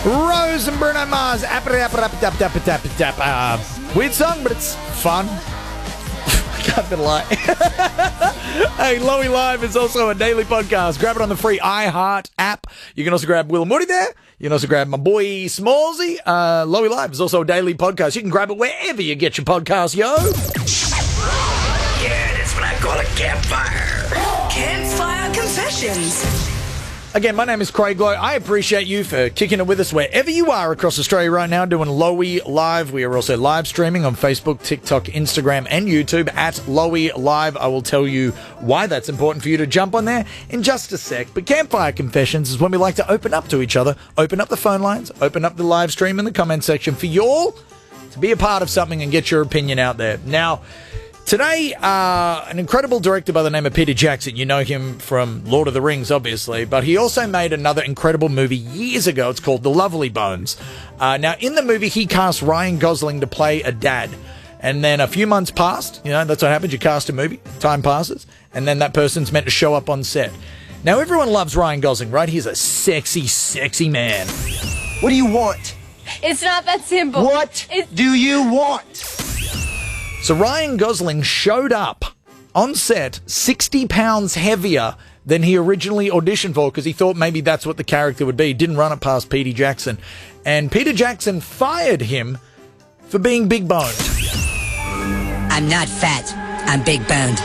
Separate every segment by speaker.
Speaker 1: Rose and Bruno Mars. Weird song, but it's fun. I can't even lie. Hey, Lowy Live is also a daily podcast. Grab it on the free iHeart app. You can also grab Will and Woody there. You can also grab my boy Smallsy. Lowy Live is also a daily podcast. You can grab it wherever you get your podcast, yo.
Speaker 2: Yeah, that's what I call a campfire.
Speaker 3: Campfire Confessions.
Speaker 1: Again, my name is Craig Lowe. I appreciate you for kicking it with us wherever you are across Australia right now doing Lowy Live. We are also live streaming on Facebook, TikTok, Instagram, and YouTube at Lowy Live. I will tell you why that's important for you to jump on there in just a sec. But Campfire Confessions is when we like to open up to each other, open up the phone lines, open up the live stream in the comment section for you all to be a part of something and get your opinion out there. Now, today, an incredible director by the name of Peter Jackson. You know him from Lord of the Rings, obviously, but he also made another incredible movie years ago. It's called The Lovely Bones. Now, in the movie, he cast Ryan Gosling to play a dad. And then a few months passed. You know, that's what happens. You cast a movie, time passes, and then that person's meant to show up on set. Now, everyone loves Ryan Gosling, right? He's a sexy, sexy man.
Speaker 4: What do you want?
Speaker 5: It's not that simple.
Speaker 4: What do you want?
Speaker 1: So Ryan Gosling showed up on set 60 pounds heavier than he originally auditioned for because he thought maybe that's what the character would be. He didn't run it past Peter Jackson. And Peter Jackson fired him for being big boned.
Speaker 3: I'm not fat. I'm big boned.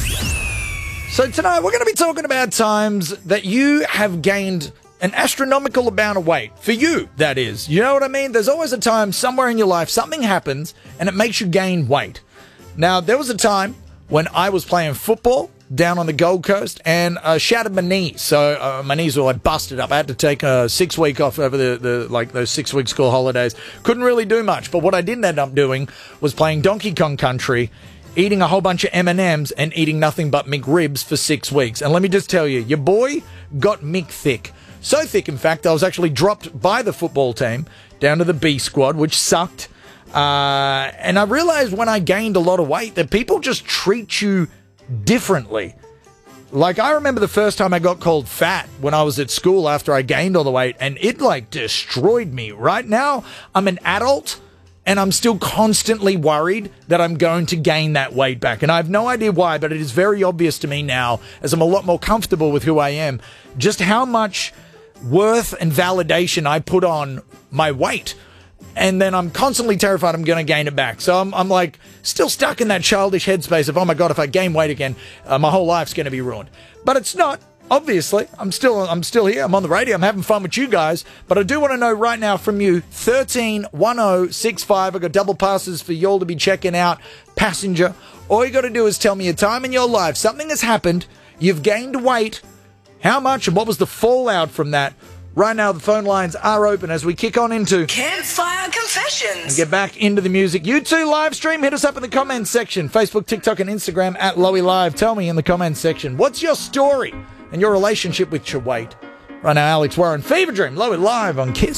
Speaker 1: So tonight we're going to be talking about times that you have gained an astronomical amount of weight. For you, that is. You know what I mean? There's always a time somewhere in your life something happens and it makes you gain weight. Now, there was a time when I was playing football down on the Gold Coast and shattered my knee. So my knees were like busted up. I had to take a 6 week off over the those 6 week school holidays. Couldn't really do much. But what I did end up doing was playing Donkey Kong Country, eating a whole bunch of M&Ms and eating nothing but McRibs for 6 weeks. And let me just tell you, your boy got Mick thick. So thick, in fact, I was actually dropped by the football team down to the B squad, which sucked. And I realized when I gained a lot of weight that people just treat you differently. Like, I remember the first time I got called fat when I was at school after I gained all the weight, and it, like, destroyed me. Right now, I'm an adult, and I'm still constantly worried that I'm going to gain that weight back. And I have no idea why, but it is very obvious to me now, as I'm a lot more comfortable with who I am, just how much worth and validation I put on my weight. And then I'm constantly terrified I'm going to gain it back. So I'm like still stuck in that childish headspace of, oh my God, if I gain weight again, my whole life's going to be ruined. But it's not. Obviously, I'm still here. I'm on the radio. I'm having fun with you guys. But I do want to know right now from you, 131065. I've got double passes for y'all to be checking out. Passenger. All you got to do is tell me a time in your life. Something has happened. You've gained weight. How much and what was the fallout from that? Right now, the phone lines are open as we kick on into
Speaker 3: Campfire Confessions.
Speaker 1: and get back into the music. You too, live stream. Hit us up in the comments section. Facebook, TikTok, and Instagram at Lowy Live. Tell me in the comments section, what's your story and your relationship with your weight? Right now, Alex Warren, Fever Dream, Lowy Live on Kiss.